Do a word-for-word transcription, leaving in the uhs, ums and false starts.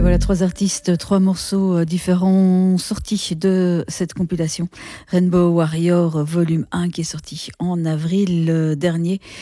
voilà, trois artistes, trois morceaux euh, différents sortis de cette compilation Rainbow Warrior euh, volume un qui est sorti en avril euh, dernier